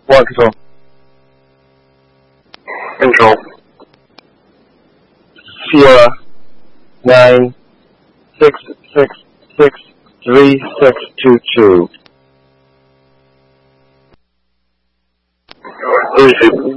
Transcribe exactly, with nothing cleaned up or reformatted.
One control. Control. Sierra nine six six six three six two two. Three six